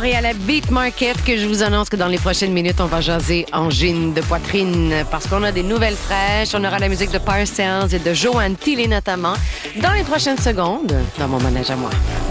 soirée à la Beat Market que je vous annonce que dans les prochaines minutes, on va jaser angine de poitrine parce qu'on a des nouvelles fraîches. On aura la musique de Parcells et de Joanne Tilly notamment dans les prochaines secondes dans mon manège à moi.